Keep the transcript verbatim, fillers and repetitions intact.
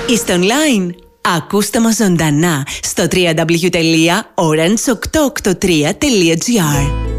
Είστε online? Ακούστε μας ζωντανά στο double-u double-u double-u τελεία orange οκτακόσια ογδόντα τρία τελεία τζι άρ.